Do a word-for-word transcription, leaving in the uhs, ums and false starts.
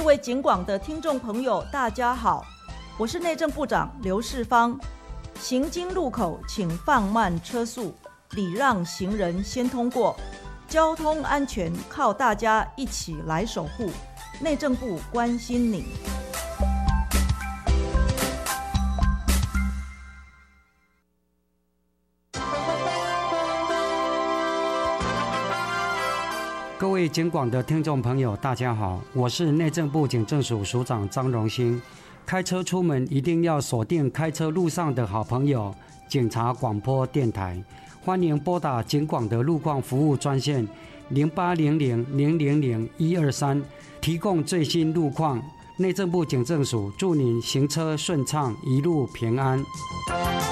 位警广的听众朋友，大家好，我是内政部长刘世芳。行经路口请放慢车速，礼让行人先通过。交通安全靠大家一起来守护，内政部关心你。 各位警广的听众朋友，大家好，我是内政部警政署署长张荣兴。开车出门一定要锁定开车路上的好朋友警察广播电台，欢迎拨打警广的路况服务专线零八零零零零零一二三，提供最新路况。内政部警政署祝您行车顺畅，一路平安。